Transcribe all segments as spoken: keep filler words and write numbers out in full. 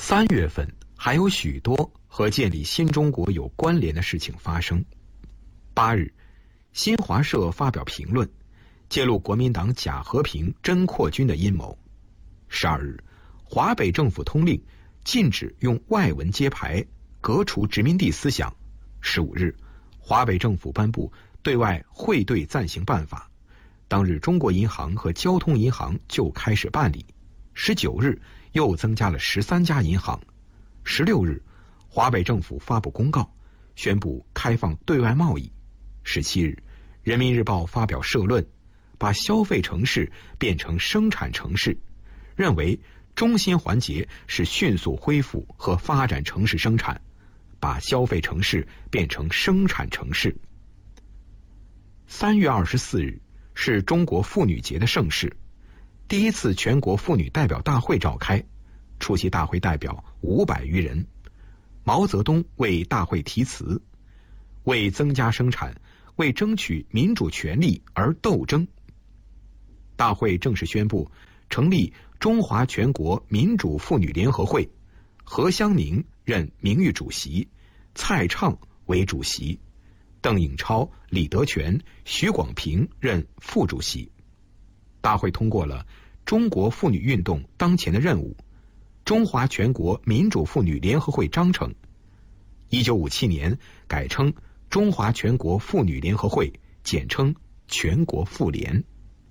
三月份还有许多和建立新中国有关联的事情发生。八日，新华社发表评论，揭露国民党假和平真扩军的阴谋。十二日，华北政府通令禁止用外文揭牌，革除殖民地思想。十五日，华北政府颁布对外汇兑暂行办法，当日中国银行和交通银行就开始办理。十九日又增加了十三家银行。十六日，华北政府发布公告，宣布开放对外贸易。十七日，人民日报发表社论，把消费城市变成生产城市，认为中心环节是迅速恢复和发展城市生产，把消费城市变成生产城市。三月二十四日是中国妇女节的盛事，第一次全国妇女代表大会召开，出席大会代表五百余人。毛泽东为大会题词，为增加生产，为争取民主权利而斗争。大会正式宣布成立中华全国民主妇女联合会，何香凝任名誉主席，蔡畅为主席，邓颖超、李德全、徐广平任副主席。大会通过了中国妇女运动当前的任务，中华全国民主妇女联合会章程。一九五七年改称中华全国妇女联合会，简称全国妇联。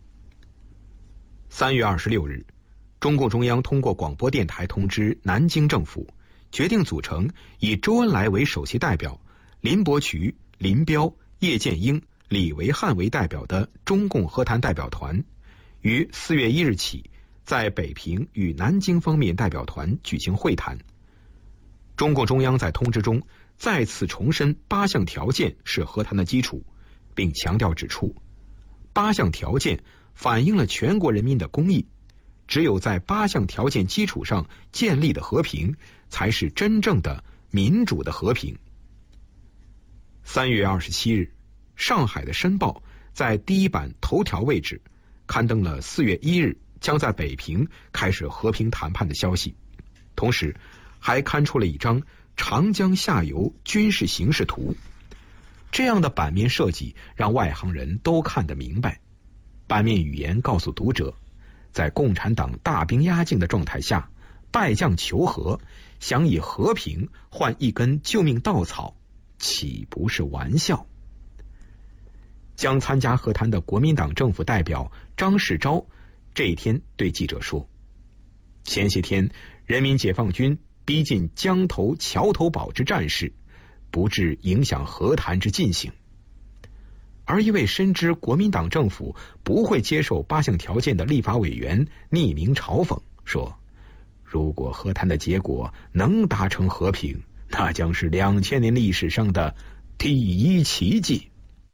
三月二十六日，中共中央通过广播电台通知南京政府，决定组成以周恩来为首席代表，林伯渠、林彪、叶剑英、李维汉为代表的中共和谈代表团，于四月一日起在北平与南京方面代表团举行会谈。中共中央在通知中再次重申八项条件是和谈的基础，并强调指出，八项条件反映了全国人民的公义，只有在八项条件基础上建立的和平，才是真正的民主的和平。三月二十七日，上海的《申报》在第一版头条位置刊登了四月一日将在北平开始和平谈判的消息，同时还刊出了一张长江下游军事形势图。这样的版面设计让外行人都看得明白。版面语言告诉读者，在共产党大兵压境的状态下，败将求和，想以和平换一根救命稻草，岂不是玩笑？将参加和谈的国民党政府代表张世钊这一天对记者说，前些天人民解放军逼近江头、桥头堡之战事，不致影响和谈之进行。而一位深知国民党政府不会接受八项条件的立法委员匿名嘲讽说，如果和谈的结果能达成和平，那将是两千年历史上的第一奇迹。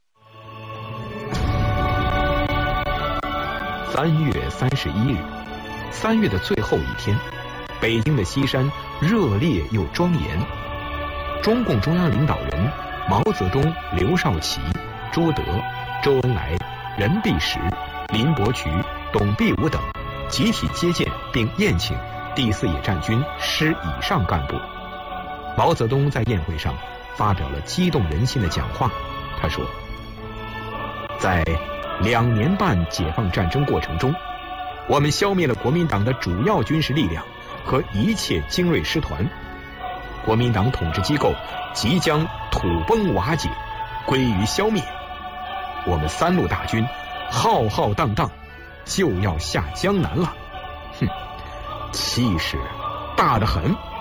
三月三十一日，三月的最后一天，北京的西山热烈又庄严。中共中央领导人毛泽东、刘少奇、朱德、周恩来、任弼时、林伯渠、董必武等集体接见并宴请第四野战军师以上干部。毛泽东在宴会上发表了激动人心的讲话，他说，在两年半解放战争过程中，我们消灭了国民党的主要军事力量和一切精锐师团，国民党统治机构即将土崩瓦解，归于消灭。我们三路大军浩浩荡荡就要下江南了，哼，气势大得很。